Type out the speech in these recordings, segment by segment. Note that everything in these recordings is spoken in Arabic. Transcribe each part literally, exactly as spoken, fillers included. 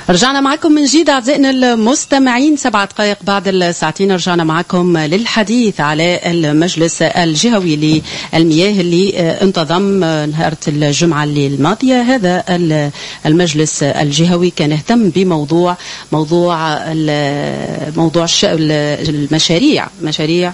رجعنا معكم من جديد أعزائنا المستمعين، سبعة دقائق بعد الساعتين. رجعنا معكم للحديث على المجلس الجهوي للمياه اللي انتظم نهار الجمعة الماضية. هذا المجلس الجهوي كان اهتم بموضوع موضوع موضوع المشاريع مشاريع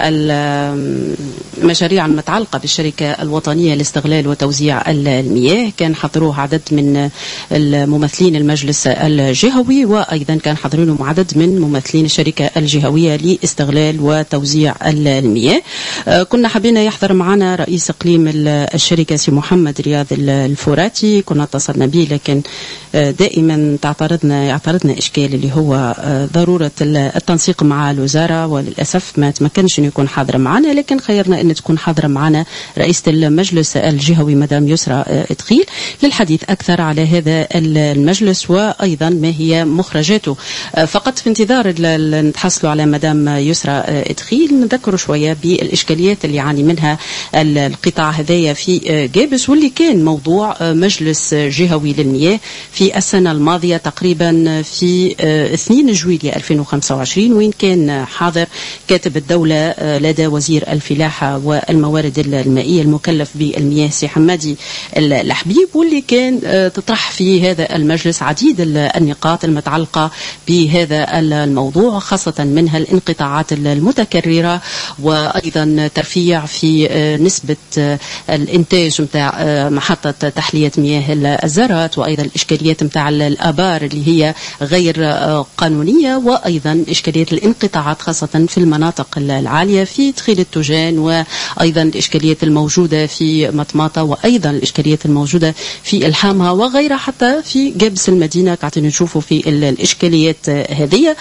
المشاريع المتعلقة بالشركة الوطنية لاستغلال وتوزيع المياه. كان حضروه عدد من الممثلين المجلس الجهوي، وأيضا كان حاضرينهم عدد من ممثلين الشركة الجهوية لاستغلال وتوزيع المياه. كنا حابين يحضر معنا رئيس إقليم الشركة سي محمد رياض الفوراتي، كنا اتصلنا به لكن دائما تعترضنا يعترضنا إشكال اللي هو ضرورة التنسيق مع الوزارة، وللأسف ما تمكنش أن يكون حاضر معنا، لكن خيرنا أن تكون حاضرة معنا رئيسة المجلس الجهوي مدام يسرى إدخيل للحديث أكثر على هذا المجلس وأيضا ما هي مخرجاته. فقط في انتظار نتحصلوا على مدام يسرى إدخيل نذكروا شوية بالإشكاليات اللي يعاني منها القطاع هذايا في جابس، واللي كان موضوع مجلس جهوي للمياه في السنة الماضية تقريبا في اثنين جويلية ألفين وخمسة وعشرين، وين كان حاضر كاتب الدولة لدى وزير الفلاحة والموارد المائية المكلف بالمياه سي حمادي الحبيب، واللي كان تطرح في هذا المجلس عديد النقاط المتعلقة بهذا الموضوع، خاصة منها الانقطاعات المتكررة، وأيضا ترفيع في نسبة الإنتاج متاع محطة تحلية مياه الزرات، وأيضا الإشكاليات متاع الآبار اللي هي غير قانونية، وأيضا إشكاليات الانقطاعات خاصة في المناطق العالية في تخيل التوجان، وأيضا الإشكاليات الموجودة في مطماطة، وأيضا الإشكاليات الموجودة في الحامها وغيرها، حتى في جابس المدينة قاعدين نشوفوا في الإشكاليات هذه.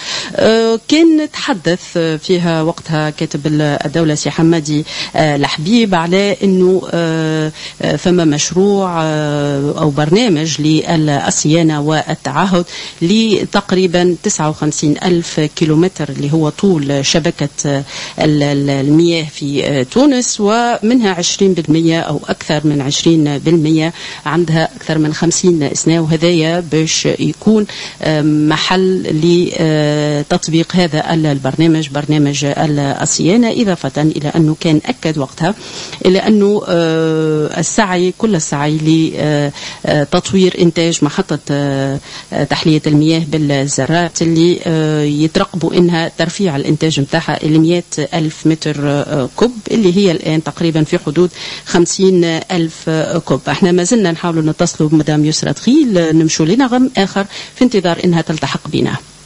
كان تحدث فيها وقتها كاتب الدولة سي حمادي الحبيب على أنه فما مشروع أو برنامج للصيانة والتعهد لتقريبا تسعة وخمسين ألف كيلومتر اللي هو طول شبكة المياه في تونس، ومنها عشرين بالمئة أو أكثر من عشرين بالمئة عندها أكثر من خمسين سنة، وهذايا باش يكون محل لتطبيق هذا البرنامج برنامج الصيانة، إضافة إلى أنه كان أكد وقتها إلى أنه السعي كل السعي لتطوير إنتاج محطة تحلية المياه بالزرات اللي يترقبوا إنها ترفيع الإنتاج متاعها إلى مئة ألف متر كوب، اللي هي الآن تقريبا في حدود خمسين ألف كوب. احنا ما زلنا نحاول نتصلوا بمدام يسرى إدخيل، نمشوا لنغم آخر في انتظار إنها تلتحق بنا.